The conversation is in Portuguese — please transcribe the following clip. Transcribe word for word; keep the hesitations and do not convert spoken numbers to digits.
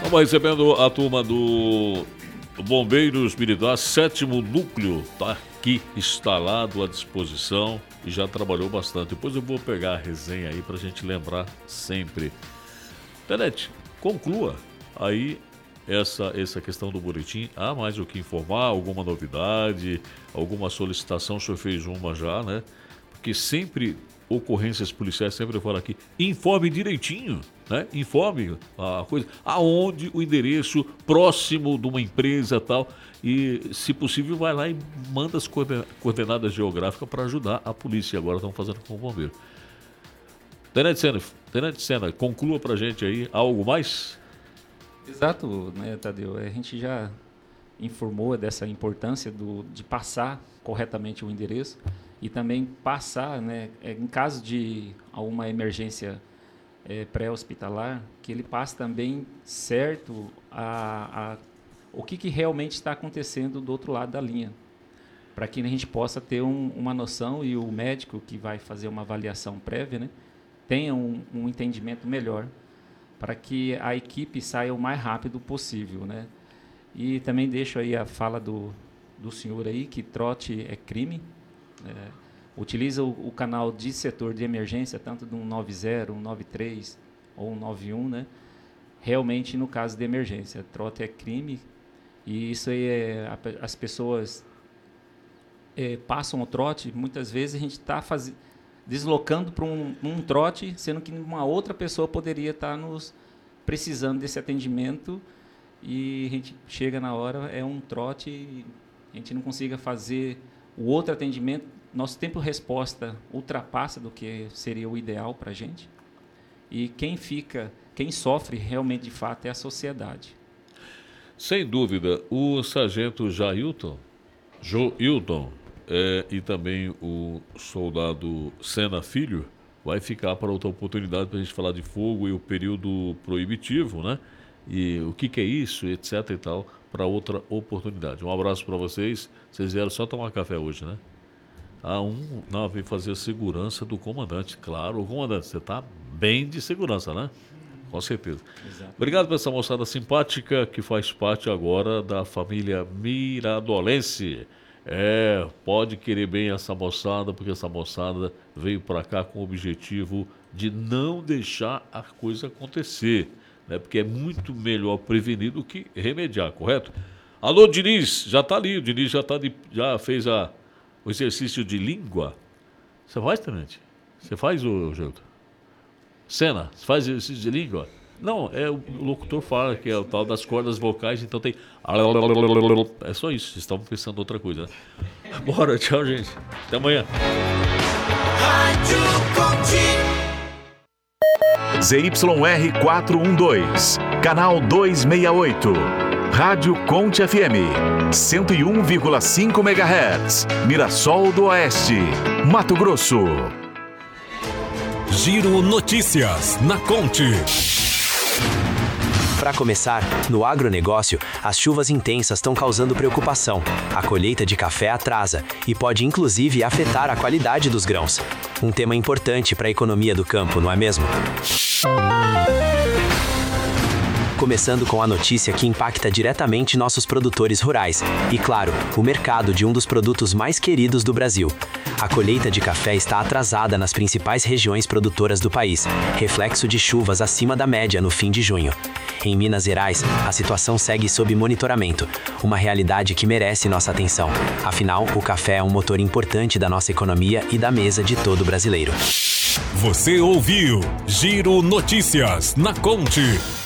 Estamos recebendo a turma do Bombeiros Militares, sétimo núcleo, está aqui instalado à disposição e já trabalhou bastante. Depois eu vou pegar a resenha aí para a gente lembrar sempre. Tenente, conclua aí essa, essa questão do boletim. Há mais o que informar? Alguma novidade? Alguma solicitação? O senhor fez uma já, né? Porque sempre ocorrências policiais, sempre eu falo aqui, informe direitinho, né? Informe a coisa, aonde o endereço próximo de uma empresa e tal, e se possível vai lá e manda as coordenadas geográficas para ajudar a polícia. Agora estão fazendo com o bombeiro. Tenente Sena, Tenente Sena, conclua para a gente aí algo mais? Exato, né, Tadeu? A gente já informou dessa importância do, de passar corretamente o endereço e também passar, né, em caso de alguma emergência é, pré-hospitalar, que ele passe também certo a, a, o que, que realmente está acontecendo do outro lado da linha, para que a gente possa ter um, uma noção e o médico que vai fazer uma avaliação prévia, né, tenha um, um entendimento melhor, para que a equipe saia o mais rápido possível, né? E também deixo aí a fala do, do senhor aí, que trote é crime. É, utiliza o, o canal de setor de emergência, tanto do um nove zero, um nove três ou um nove um, né? Realmente, no caso de emergência, trote é crime. E isso aí, é, a, as pessoas é, passam o trote, muitas vezes a gente está fazendo... deslocando para um, um trote, sendo que uma outra pessoa poderia estar nos precisando desse atendimento e a gente chega na hora, é um trote e a gente não consiga fazer o outro atendimento, nosso tempo de resposta ultrapassa do que seria o ideal para a gente. E quem fica, quem sofre realmente de fato é a sociedade. Sem dúvida, o sargento Jailton, Joilton, É, e também o soldado Sena Filho vai ficar para outra oportunidade para a gente falar de fogo e o período proibitivo, né? E o que, que é isso, etc e tal, para outra oportunidade. Um abraço para vocês. Vocês vieram só tomar café hoje, né? Ah, um, não, vem fazer a segurança do comandante. Claro, o comandante, você está bem de segurança, né? Com certeza. Exato. Obrigado por essa moçada simpática que faz parte agora da família Miradolense. É, pode querer bem essa moçada, porque essa moçada veio para cá com o objetivo de não deixar a coisa acontecer, né? Porque é muito melhor prevenir do que remediar, correto? Alô, Diniz, já está ali, o Diniz já, tá de, já fez a, o exercício de língua. Você faz, Tenente? Você faz, ô Gilton? Sena, você faz exercício de língua? Não, é, o locutor fala que é o tal das cordas vocais, então tem... É só isso, vocês estavam pensando outra coisa, né? Bora, tchau, gente. Até amanhã. Z Y R quatrocentos e doze, canal duzentos e sessenta e oito. Rádio Conte F M, cento e um vírgula cinco megahertz. Mirassol do Oeste, Mato Grosso. Giro Notícias na Conte. Para começar, no agronegócio, as chuvas intensas estão causando preocupação. A colheita de café atrasa e pode inclusive afetar a qualidade dos grãos. Um tema importante para a economia do campo, não é mesmo? Começando com a notícia que impacta diretamente nossos produtores rurais e, claro, o mercado de um dos produtos mais queridos do Brasil. A colheita de café está atrasada nas principais regiões produtoras do país, reflexo de chuvas acima da média no fim de junho. Em Minas Gerais, a situação segue sob monitoramento, uma realidade que merece nossa atenção. Afinal, o café é um motor importante da nossa economia e da mesa de todo brasileiro. Você ouviu Giro Notícias na Conte.